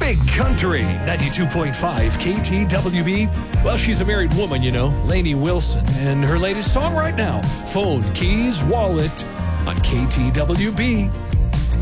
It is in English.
Big Country, 92.5 KTWB. Well, she's a married woman, you know, Lainey Wilson, and her latest song right now, Phone, Keys, Wallet, on KTWB.